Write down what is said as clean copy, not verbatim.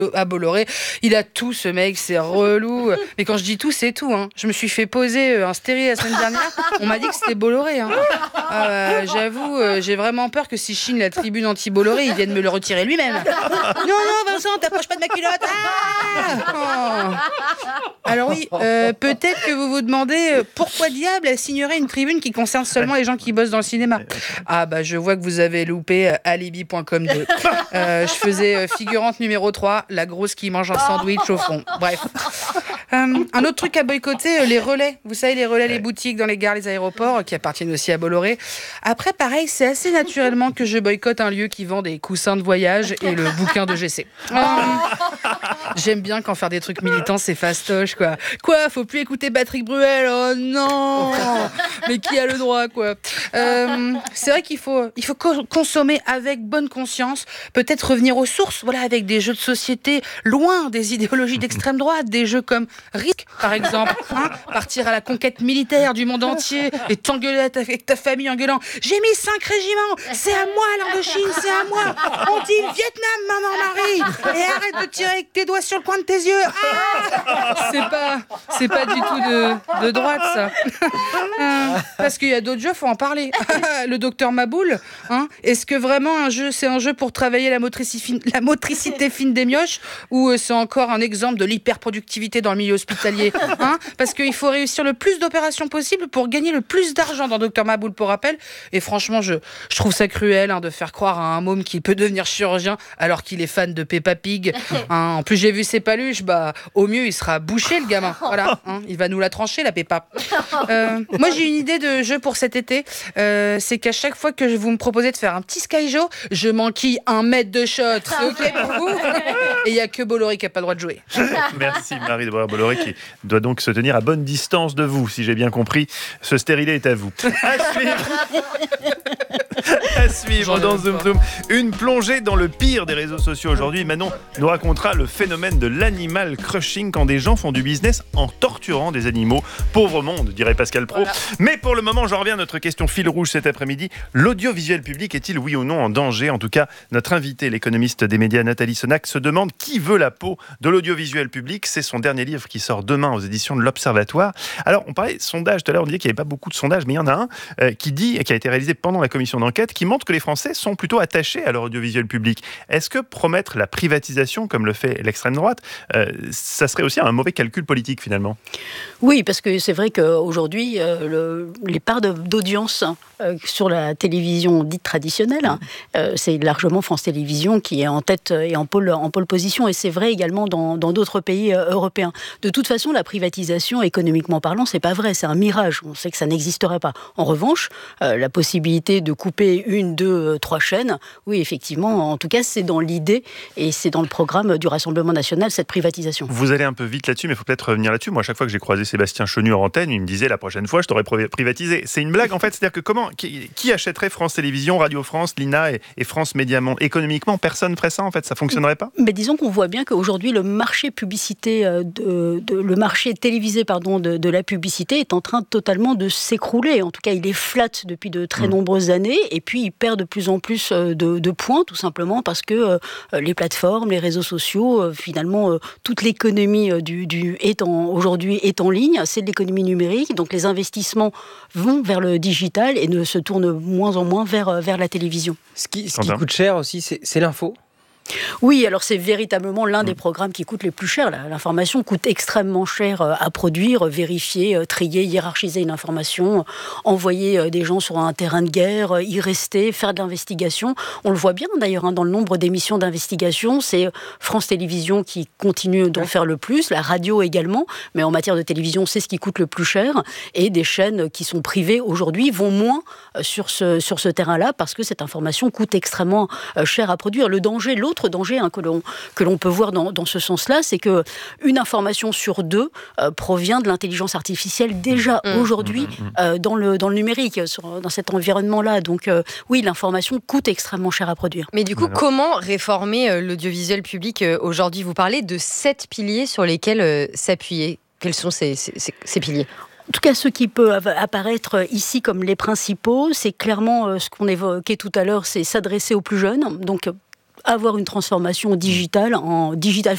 à Bolloré. Il a tout, ce mec, c'est relou. Mais quand je dis tout, c'est tout. Hein. Je me suis fait poser un stérile la semaine dernière. On m'a dit que c'était Bolloré. Hein. J'avoue, j'ai vraiment peur que si Chine la tribune anti-Bolloré, il vienne me le retirer lui-même. Non, Vincent, t'approches pas de ma culotte. Alors oui, peut-être que vous vous demandez pourquoi diable elle signerait une tribune qui concerne seulement les gens qui bossent dans le cinéma. Je vois que vous avez loupé alibi.com 2. Je faisais figurante numéro 3, la grosse qui mange un sandwich au fond. Bref. Un autre truc à boycotter, les relais. Vous savez, les relais, les boutiques dans les gares, les aéroports, qui appartiennent aussi à Bolloré. Après, pareil, c'est assez naturellement que je boycotte un lieu qui vend des coussins de voyage et le bouquin de GC. J'aime bien quand faire des trucs militants, c'est fastoche, quoi. Quoi, faut plus écouter Patrick Bruel? Oh non! Mais qui a le droit, quoi? C'est vrai qu'il faut consommer avec bonne conscience, peut-être revenir aux sources, voilà, avec des jeux de société loin des idéologies d'extrême droite, des jeux comme Risk, par exemple, partir à la conquête militaire du monde entier et t'engueuler avec ta famille en gueulant « J'ai mis 5 régiments, c'est à moi l'Indochine, c'est à moi, on dit Vietnam, maman Marie, et arrête de tirer avec tes doigts sur le coin de tes yeux. » C'est pas du tout de droite, ça. Parce qu'il y a d'autres jeux, faut en parler. Le docteur Maboul, est-ce que vraiment c'est un jeu pour travailler la motricité fine des mioches, ou c'est encore un exemple de l'hyperproductivité dans le milieu hospitalier, parce qu'il faut réussir le plus d'opérations possible pour gagner le plus d'argent dans Dr Maboul, pour rappel. Et franchement, je trouve ça cruel de faire croire à un môme qu'il peut devenir chirurgien alors qu'il est fan de Peppa Pig. En plus, j'ai vu ses paluches, au mieux, il sera bouché, le gamin. Voilà, il va nous la trancher, la Peppa. Moi, j'ai une idée de jeu pour cet été. C'est qu'à chaque fois que vous me proposez de faire un petit sky-jo, je m'enquille 1 mètre de shot. C'est OK pour vous? Et il n'y a que Bolloré qui n'a pas le droit de jouer. Merci Marie de Bolloré, qui doit donc se tenir à bonne distance de vous, si j'ai bien compris. Ce stérilet est à vous. À suivre dans Zoom Zoom. Une plongée dans le pire des réseaux sociaux aujourd'hui. Manon nous racontera le phénomène de l'animal crushing, quand des gens font du business en torturant des animaux. Pauvre monde, dirait Pascal Praud. Voilà. Mais pour le moment, j'en reviens à notre question fil rouge cet après-midi. L'audiovisuel public est-il, oui ou non, en danger? En tout cas, notre invitée, l'économiste des médias Nathalie Sonac, se demande qui veut la peau de l'audiovisuel public. C'est son dernier livre qui sort demain aux éditions de l'Observatoire. Alors, on parlait de sondage tout à l'heure, on disait qu'il n'y avait pas beaucoup de sondages, mais il y en a un qui a été réalisé pendant la commission d'enquête, qui montre que les Français sont plutôt attachés à leur audiovisuel public. Est-ce que promettre la privatisation, comme le fait l'extrême droite, ça serait aussi un mauvais calcul politique finalement? Oui, parce que c'est vrai qu'aujourd'hui, les parts d'audience sur la télévision dite traditionnelle, c'est largement France Télévisions qui est en tête et en pôle position, et c'est vrai également dans d'autres pays européens. De toute façon, la privatisation, économiquement parlant, c'est pas vrai, c'est un mirage. On sait que ça n'existerait pas. En revanche, la possibilité de couper 1, 2, 3 chaînes, oui, effectivement, en tout cas, c'est dans l'idée et c'est dans le programme du Rassemblement national, cette privatisation. Vous allez un peu vite là-dessus, mais il faut peut-être revenir là-dessus. Moi, à chaque fois que j'ai croisé Sébastien Chenu en antenne, il me disait la prochaine fois, je t'aurais privatisé. C'est une blague en fait, c'est-à-dire que qui achèterait France Télévisions, Radio France, l'INA et France Média Monde? Économiquement, personne ferait ça en fait, ça fonctionnerait pas? Mais disons qu'on voit bien qu'aujourd'hui, le marché publicité, le marché télévisé de la publicité est en train totalement de s'écrouler. En tout cas, il est flat depuis de très nombreuses années, et puis il perd de plus en plus de points, tout simplement parce que les plateformes, les réseaux sociaux, finalement, toute l'économie aujourd'hui est en ligne, c'est de l'économie numérique, donc les investissements vont vers le digital et ne se tournent moins en moins vers la télévision. Ce qui coûte cher aussi, c'est l'info. Oui, alors c'est véritablement l'un des programmes qui coûte le plus cher. L'information coûte extrêmement cher à produire, vérifier, trier, hiérarchiser une information, envoyer des gens sur un terrain de guerre, y rester, faire de l'investigation. On le voit bien d'ailleurs dans le nombre d'émissions d'investigation. C'est France Télévisions qui continue d'en faire le plus, la radio également, mais en matière de télévision, c'est ce qui coûte le plus cher. Et des chaînes qui sont privées aujourd'hui vont moins sur ce terrain-là parce que cette information coûte extrêmement cher à produire. L'autre danger que l'on peut voir dans ce sens-là, c'est qu'une information sur 2 provient de l'intelligence artificielle déjà aujourd'hui dans le numérique, dans cet environnement-là. Donc oui, l'information coûte extrêmement cher à produire. Mais du coup, comment réformer l'audiovisuel public aujourd'hui? Vous parlez de 7 piliers sur lesquels s'appuyer. Quels sont ces piliers? En tout cas, ce qui peut apparaître ici comme les principaux, c'est clairement ce qu'on évoquait tout à l'heure, c'est s'adresser aux plus jeunes. Donc avoir une transformation digitale en digital